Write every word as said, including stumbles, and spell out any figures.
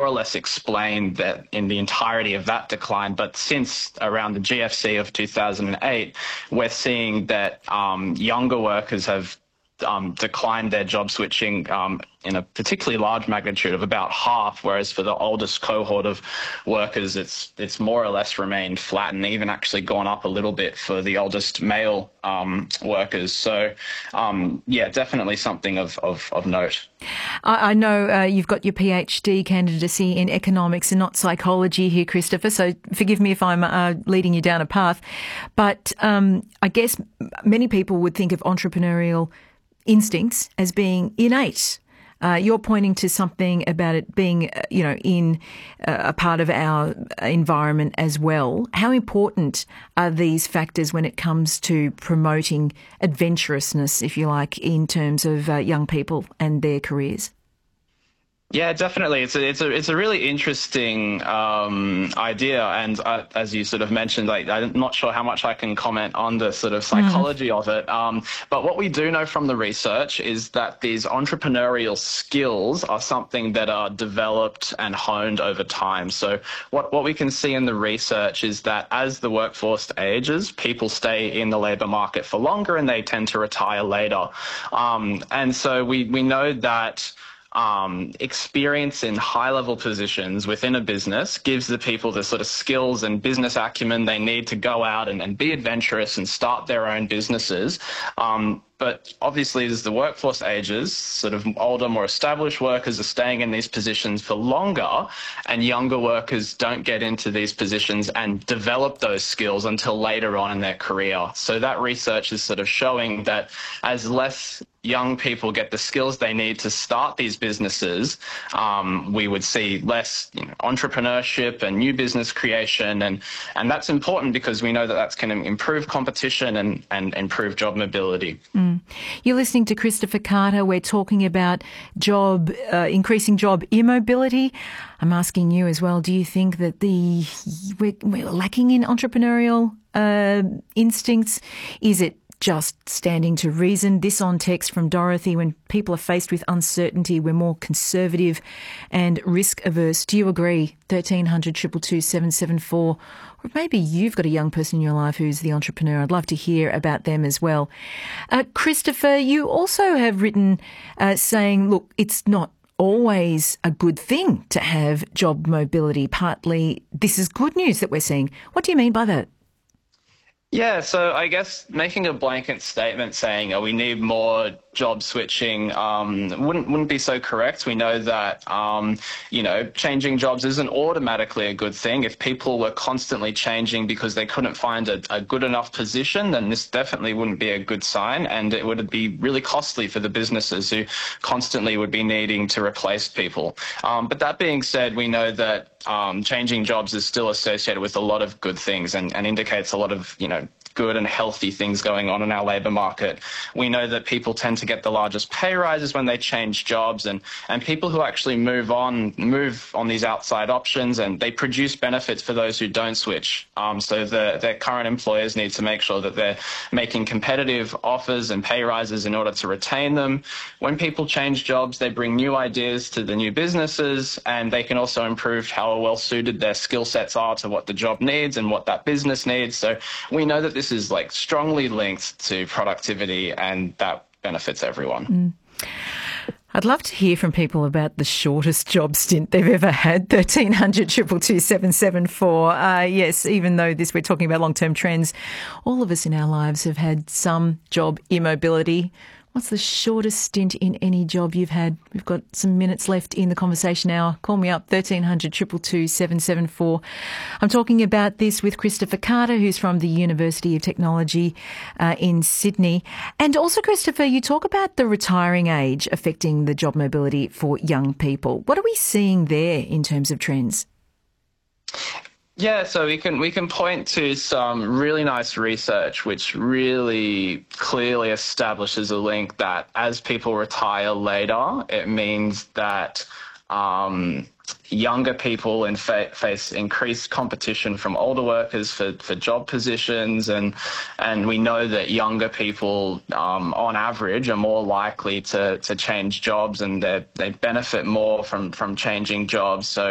or less explained that in the entirety of that decline. But since around the G F C of two thousand eight, we're seeing that um, younger workers have um, declined their job switching um, in a particularly large magnitude of about half, whereas for the oldest cohort of workers, it's it's more or less remained flat and even actually gone up a little bit for the oldest male um, workers. So, um, yeah, definitely something of, of, of note. I, I know uh, you've got your PhD candidacy in economics and not psychology here, Christopher, so forgive me if I'm uh, leading you down a path. But um, I guess many people would think of entrepreneurial instincts as being innate. Uh, you're pointing to something about it being, uh, you know, in uh, a part of our environment as well. How important are these factors when it comes to promoting adventurousness, if you like, in terms of uh, young people and their careers? Yeah, definitely. It's a it's a it's a really interesting um, idea, and uh, as you sort of mentioned, like I'm not sure how much I can comment on the sort of psychology mm. of it. Um, but what we do know from the research is that these entrepreneurial skills are something that are developed and honed over time. So what what we can see in the research is that as the workforce ages, people stay in the labour market for longer, and they tend to retire later. Um, and so we we know that. Um, experience in high-level positions within a business gives the people the sort of skills and business acumen they need to go out and, and be adventurous and start their own businesses. Um, But obviously, as the workforce ages, sort of older, more established workers are staying in these positions for longer, and younger workers don't get into these positions and develop those skills until later on in their career. So that research is sort of showing that as less young people get the skills they need to start these businesses, um, we would see less you know, entrepreneurship and new business creation. And, and that's important because we know that that's going to improve competition and, and improve job mobility. Mm. You're listening to Christopher Carter. We're talking about job, uh, increasing job immobility. I'm asking you as well, do you think that the we're, we're lacking in entrepreneurial uh, instincts? Is it just standing to reason? This on text from Dorothy: when people are faced with uncertainty, we're more conservative and risk averse. Do you agree? thirteen hundred, two two two, seven seven four. Or maybe you've got a young person in your life who's the entrepreneur. I'd love to hear about them as well. Uh, Christopher, you also have written uh, saying, look, it's not always a good thing to have job mobility. Partly this is good news that we're seeing. What do you mean by that? Yeah, so I guess making a blanket statement saying, oh, we need more job switching um, wouldn't wouldn't be so correct. We know that, um, you know, changing jobs isn't automatically a good thing. If people were constantly changing because they couldn't find a, a good enough position, then this definitely wouldn't be a good sign, and it would be really costly for the businesses who constantly would be needing to replace people. Um, but that being said, we know that um, changing jobs is still associated with a lot of good things and, and indicates a lot of, you know, good and healthy things going on in our labour market. We know that people tend to get the largest pay rises when they change jobs, and, and people who actually move on, move on these outside options, and they produce benefits for those who don't switch. Um, so the, their current employers need to make sure that they're making competitive offers and pay rises in order to retain them. When people change jobs, they bring new ideas to the new businesses, and they can also improve how well suited their skill sets are to what the job needs and what that business needs. So we know that this is like strongly linked to productivity, and that benefits everyone. Mm. I'd love to hear from people about the shortest job stint they've ever had. thirteen hundred, two two two, seven seven four. Uh, yes, even though this we're talking about long-term trends, all of us in our lives have had some job immobility. What's the shortest stint in any job you've had? We've got some minutes left in the conversation hour. Call me up, thirteen hundred, two two two, seven seven four. I'm talking about this with Christopher Carter, who's from the University of Technology uh, in Sydney. And also, Christopher, you talk about the retiring age affecting the job mobility for young people. What are we seeing there in terms of trends? Yeah, so we can we can point to some really nice research which really clearly establishes a link that as people retire later, it means that um, younger people in fa- face increased competition from older workers for, for job positions, and and we know that younger people um, on average are more likely to, to change jobs, and they they benefit more from, from changing jobs. So